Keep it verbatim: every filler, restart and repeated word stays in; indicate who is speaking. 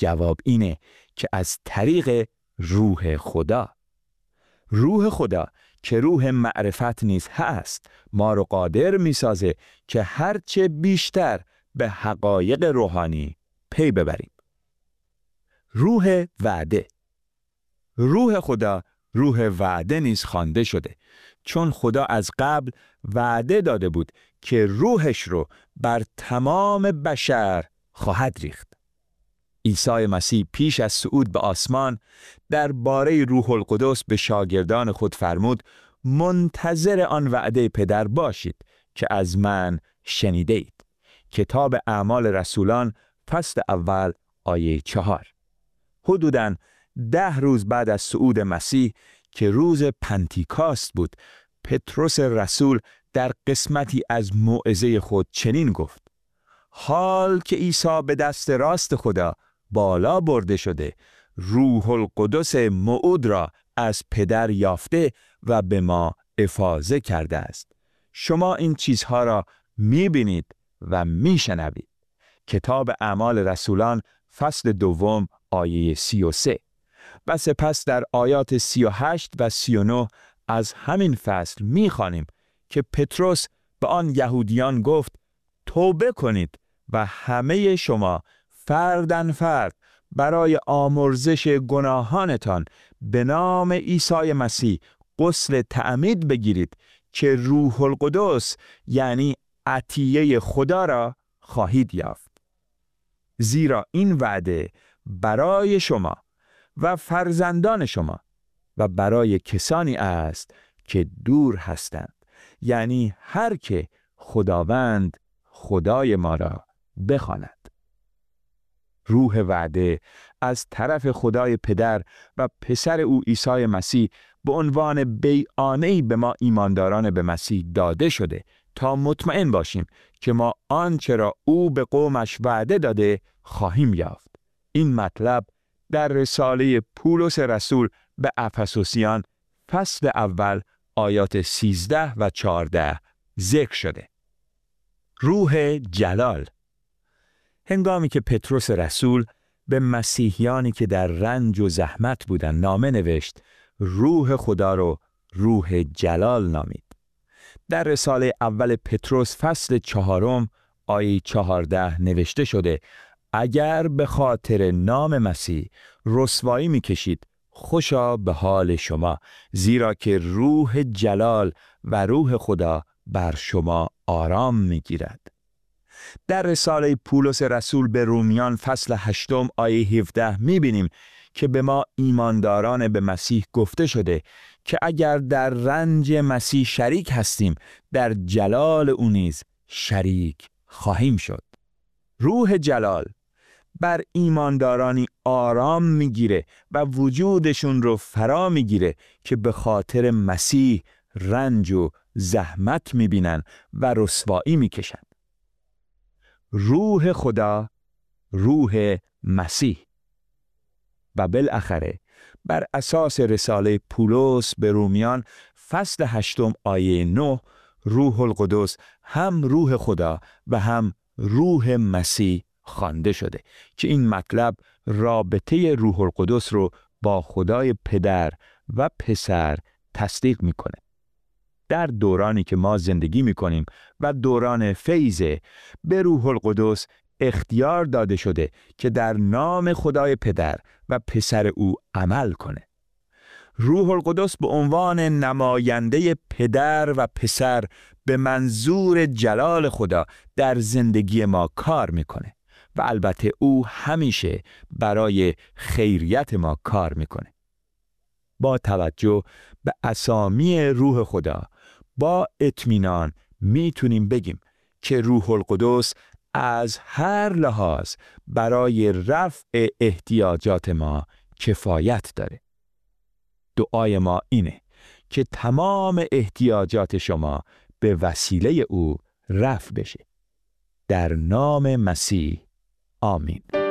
Speaker 1: جواب اینه که از طریق روح خدا. روح خدا که روح معرفت نیز هست ما رو قادر میسازه که هرچه بیشتر به حقایق روحانی پی ببریم. روح وعده. روح خدا روح وعده نیز خوانده شده، چون خدا از قبل وعده داده بود که روحش رو بر تمام بشر خواهد ریخت. عیسی مسیح پیش از صعود به آسمان درباره روح القدس به شاگردان خود فرمود منتظر آن وعده پدر باشید که از من شنیده اید. کتاب اعمال رسولان فصل اول آیه چهار. حدوداً ده روز بعد از صعود مسیح که روز پنتیکاست بود، پتروس رسول در قسمتی از موعظه خود چنین گفت: حال که عیسی به دست راست خدا بالا برده شده، روح القدس موعود را از پدر یافته و به ما افاضه کرده است. شما این چیزها را می‌بینید و می‌شنوید. کتاب اعمال رسولان فصل دوم آیه سی و سه. و سپس در آیات سی و هشت و سی و نه از همین فصل می‌خوانیم که پتروس به آن یهودیان گفت: توبه کنید و همه شما فرداً فرد برای آمرزش گناهانتان به نام عیسی مسیح غسل تعمید بگیرید که روح القدس یعنی عطیه خدا را خواهید یافت. زیرا این وعده برای شما و فرزندان شما و برای کسانی است که دور هستند، یعنی هر که خداوند خدای ما را بخواند. روح وعده از طرف خدای پدر و پسر او عیسی مسیح به عنوان بیعانه‌ای به ما ایمانداران به مسیح داده شده تا مطمئن باشیم که ما آنچه را او به قومش وعده داده خواهیم یافت. این مطلب در رساله پولس رسول به افسوسیان فصل اول آیات سیزده و چهارده ذکر شده. روح جلال. هنگامی که پتروس رسول به مسیحیانی که در رنج و زحمت بودند نامه نوشت، روح خدا رو روح جلال نامید. در رساله اول پتروس فصل چهارم آیه چهارده نوشته شده: اگر به خاطر نام مسیح رسوایی می‌کشید، خوشا به حال شما، زیرا که روح جلال و روح خدا بر شما آرام می‌گیرد. در رساله پولس رسول به رومیان فصل هشتم آیه هفده می‌بینیم که به ما ایمانداران به مسیح گفته شده که اگر در رنج مسیح شریک هستیم، در جلال او نیز شریک خواهیم شد. روح جلال بر ایماندارانی آرام میگیره و وجودشون رو فرا میگیره که به خاطر مسیح رنج و زحمت میبینن و رسوایی میکشن. روح خدا، روح مسیح. و بالاخره بر اساس رساله پولس به رومیان فصل هشتم آیه نه، روح القدس هم روح خدا و هم روح مسیح خوانده شده که این مطلب رابطه روح القدس رو با خدای پدر و پسر تصدیق میکنه. در دورانی که ما زندگی میکنیم و دوران فیضه، به روح القدس اختیار داده شده که در نام خدای پدر و پسر او عمل کنه. روح القدس به عنوان نماینده پدر و پسر به منظور جلال خدا در زندگی ما کار میکنه و البته او همیشه برای خیریت ما کار میکنه. با توجه به اسامی روح خدا با اطمینان میتونیم بگیم که روح القدس از هر لحاظ برای رفع احتیاجات ما کفایت داره. دعای ما اینه که تمام احتیاجات شما به وسیله او رفع بشه. در نام مسیح آمین.